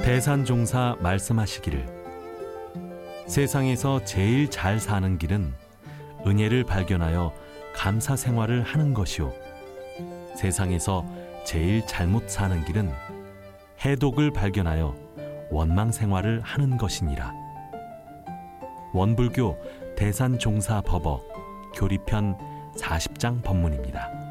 대산종사 말씀하시기를 세상에서 제일 잘 사는 길은 은혜를 발견하여 감사 생활을 하는 것이요 세상에서 제일 잘못 사는 길은 해독을 발견하여 원망 생활을 하는 것이니라. 원불교 대산종사 법어 교리편 40장 법문입니다.